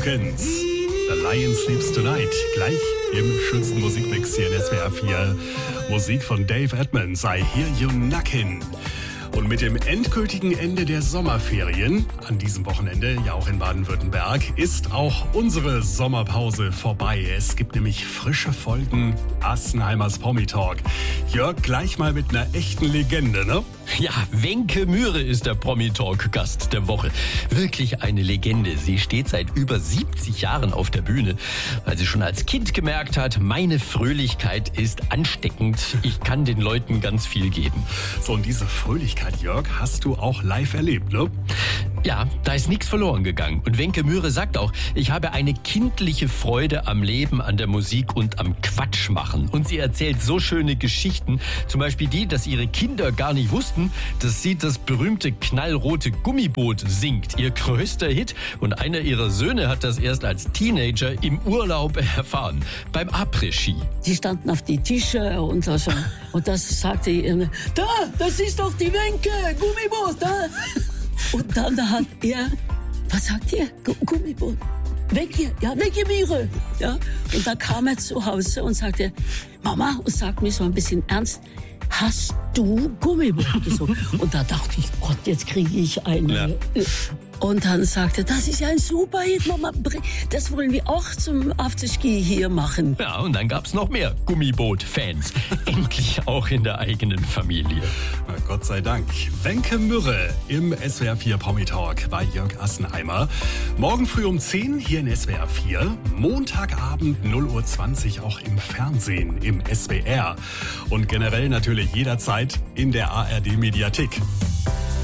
kennst. The Lion Sleeps Tonight. Gleich im schönsten Musikmix hier in SWR 4. Musik von Dave Edmunds, I Hear You Knockin'. Und mit dem endgültigen Ende der Sommerferien, an diesem Wochenende, ja auch in Baden-Württemberg, ist auch unsere Sommerpause vorbei. Es gibt nämlich frische Folgen Assenheimers Promi Talk. Jörg, gleich mal mit einer echten Legende, ne? Ja, Wenke Mühre ist der Promi-Talk-Gast der Woche. Wirklich eine Legende. Sie steht seit über 70 Jahren auf der Bühne, weil sie schon als Kind gemerkt hat, meine Fröhlichkeit ist ansteckend. Ich kann den Leuten ganz viel geben. So, und diese Fröhlichkeit, Jörg, hast du auch live erlebt, ne? Ja, da ist nichts verloren gegangen. Und Wenke Mühre sagt auch, ich habe eine kindliche Freude am Leben, an der Musik und am Quatsch machen. Und sie erzählt so schöne Geschichten. Zum Beispiel die, dass ihre Kinder gar nicht wussten, dass sie das berühmte knallrote Gummiboot singt. Ihr größter Hit. Und einer ihrer Söhne hat das erst als Teenager im Urlaub erfahren. Beim Après-Ski. Die standen auf die Tische und so. Und das sagte ihr, da, das ist doch die Wenke, Gummiboot, da. Und dann hat er, was sagt ihr? Gummiboot. Weg hier, ja, weg hier, Mühre. Ja. Und dann kam er zu Hause und sagte, Mama, und sagt mir so ein bisschen ernst, hast du Gummiboot gesungen? Und da dachte ich, Gott, jetzt kriege ich eine. Ja. Und dann sagte er, das ist ja ein super Hit, Mama, das wollen wir auch zum Afterski hier machen. Ja, und dann gab's noch mehr Gummiboot-Fans. Endlich auch in der eigenen Familie. Na, Gott sei Dank. Wenke Mühre im SWR 4 Promi Talk bei Jörg Assenheimer. Morgen früh um 10 hier in SWR 4. Montagabend 0:20 Uhr auch im Fernsehen, im SWR. Und generell natürlich jederzeit in der ARD Mediathek.